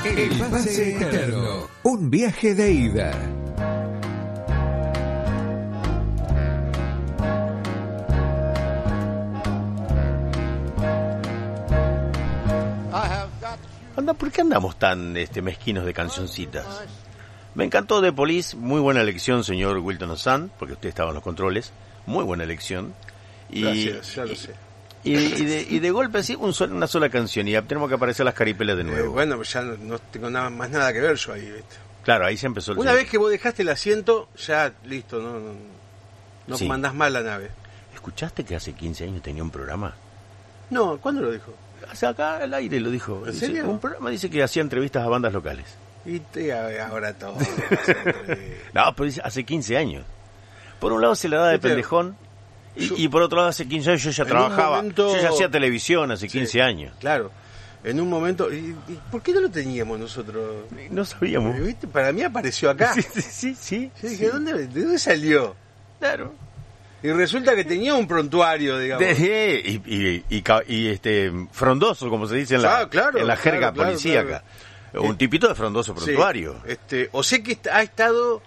El pase eterno. Un viaje de ida. Anda, ¿por qué andamos tan mezquinos de cancioncitas? Me encantó The Police, muy buena elección, señor Wilton Ozan, porque usted estaba en los controles, muy buena elección. Gracias, ya lo sé. Y de golpe así, una sola canción, y tenemos que aparecer las caripelas de nuevo. Bueno, ya no tengo más nada que ver yo ahí, ¿viste? Claro, ahí se empezó el Una vez que vos dejaste el asiento, ya listo, no Sí. mandás más la nave. ¿Escuchaste que hace 15 años tenía un programa? No, ¿cuándo lo dijo? Hace acá al aire lo dijo. ¿En Dice, serio? un programa dice que hacía entrevistas a bandas locales. Y ahora todo. No, pero dice, hace 15 años. Por un lado se la da de ¿Viste? pendejón, y por otro lado hace 15 años yo ya trabajaba, momento... yo ya hacía televisión hace 15 Sí, años. Claro, en un momento... ¿Y por qué no lo teníamos nosotros? No sabíamos. ¿Viste? Para mí apareció acá. Sí. Yo dije, ¿de dónde salió? Claro. Y resulta que tenía un prontuario, digamos. Frondoso, como se dice en la, claro, en la jerga claro, policíaca. claro. Un tipito de frondoso prontuario. Sí, o sé que ha estado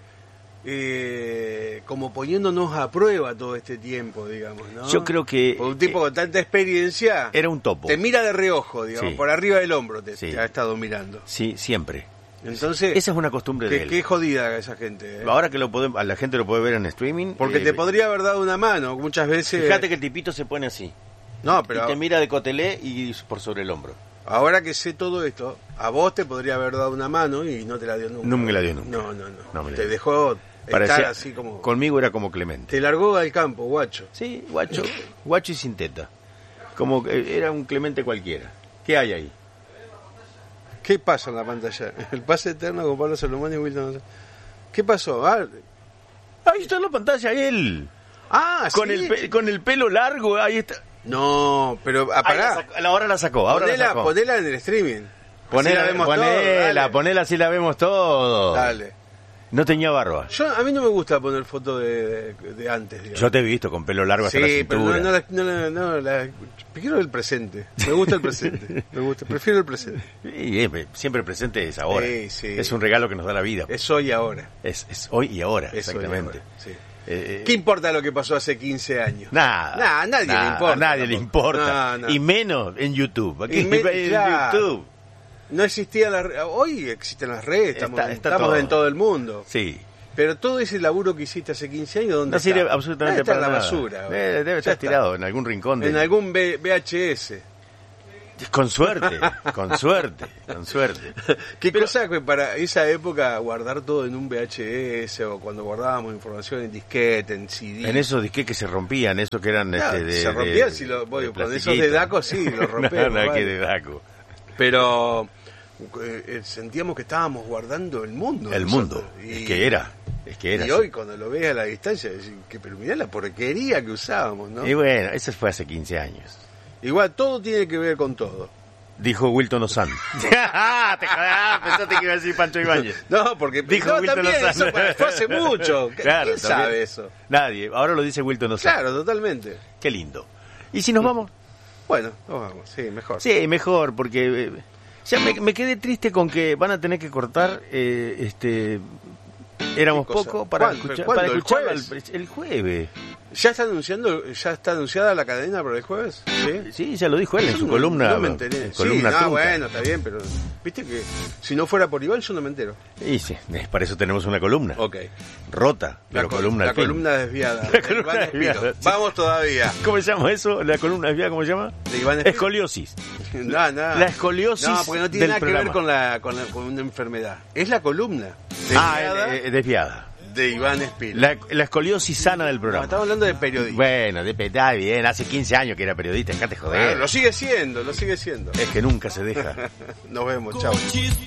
como poniéndonos a prueba todo este tiempo, digamos, ¿no? Yo creo que... Por un tipo con tanta experiencia... Era un topo. Te mira de reojo, digamos, Sí. por arriba del hombro Sí. te ha estado mirando. Sí, siempre. Entonces... Esa es una costumbre de él. Qué jodida esa gente, ¿eh? Ahora que la gente lo puede ver en streaming... Porque te podría haber dado una mano muchas veces. Fíjate que el tipito se pone así. No, pero Y te mira de cotelé y por sobre el hombro. ahora que sé todo esto, a vos te podría haber dado una mano y no te la dio nunca. No me la dio nunca. No. No me la Te dio. dejó Parecía- estar así como... Conmigo era como Clemente. Te largó al campo, guacho. Sí, guacho y sin teta. Como que era un Clemente cualquiera. ¿Qué hay ahí? ¿Qué pasa en la pantalla? El pase eterno con Pablo Salomón y Wilton. ¿Qué pasó? Ahí está en la pantalla él. Con, ¿sí? con el pelo largo, ahí está. No, pero pará. Ahora la sacó. Ponela en el streaming. Así la vemos Ponela así la vemos todo. Dale. No tenía barba. A mí no me gusta poner fotos de antes, digamos. Yo te he visto con pelo largo hasta la Sí, pero cintura. quiero el presente. Me gusta el presente. Prefiero el presente. Sí, siempre presente es ahora. Sí. Es un regalo que nos da la vida. Es hoy y ahora. Es hoy y ahora, Es hoy y exactamente. ahora, sí. ¿Qué ¿Qué importa lo que pasó hace 15 años? Nada. A nadie le importa. A nadie le tampoco. importa. No. Y menos en YouTube. Aquí en Claro. YouTube. No existía hoy existen las redes, estamos todo. en todo el mundo. Sí. Pero todo ese laburo que hiciste hace 15 años, ¿dónde No está? sirve absolutamente Debe estar para en la nada. basura. Debe Ya estar está. tirado en algún rincón. En algún VHS. Con suerte. ¿Qué cosa que para esa época guardar todo en un VHS o cuando guardábamos información en disquete, en CD? En esos disques que se rompían, esos que eran... Claro, se rompían, si con esos de Daco sí, los rompemos. No, vale. que de Daco. Pero sentíamos que estábamos guardando el mundo. El nosotros. mundo. Es que era. Y así. hoy cuando lo ves a la distancia, decís, pero mirá la porquería que usábamos, ¿no? Y bueno, eso fue hace 15 años. Igual todo tiene que ver con todo. Dijo Wilton Ozan. Pensaste que iba a decir Pancho Ibáñez. No, porque Dijo Wilton también Ozan. eso fue hace mucho. Claro, ¿Quién también. sabe eso? Nadie. Ahora lo dice Wilton Ozan. Claro, totalmente. Qué lindo. ¿Y si nos vamos? Bueno, nos vamos, sí, mejor. Sí, mejor, porque ya me quedé triste con que van a tener que cortar éramos ¿Qué cosa? poco para ¿Cuándo? escuchar ¿Cuándo? para ¿El escuchar jueves? el jueves. ¿Ya está anunciada la cadena para el jueves? Sí. Sí, ya lo dijo él en Yo su no- columna. No me enteré. En columna sí, trunca. bueno, está bien, pero viste que si no fuera por Iván yo no me entero. Y sí, para eso tenemos una columna. Ok. Rota, pero columna la al fin. columna desviada. La de columna Iván Espino. desviada, sí. Vamos todavía. ¿Cómo se llama eso? ¿La columna desviada cómo se llama? De Iván Espino. Escoliosis. No. La escoliosis No, porque no tiene del nada que ver programa. con una enfermedad. Es la columna desviada Desviada. de Iván Espino. La escoliosis sana del No, programa. estamos hablando de periodismo. Bueno, está bien, hace 15 años que era periodista, dejate joder. Lo sigue siendo. Es que nunca se deja. Nos vemos, chao.